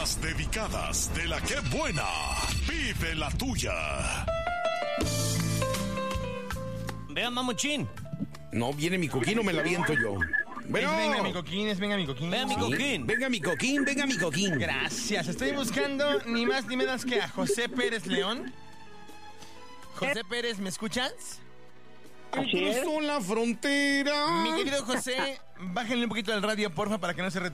las dedicadas de la que buena. Vive la tuya. Vean, mamuchín. No, viene mi coquín o me la viento yo. Bueno. Venga mi coquín, venga mi coquín. Vean mi coquín. Venga mi coquín, venga mi coquín. Gracias, estoy buscando ni más ni menos que a José Pérez León. José Pérez, ¿me escuchas? Cruzó la frontera. Mi querido José, bájenle un poquito del radio, porfa, para que no se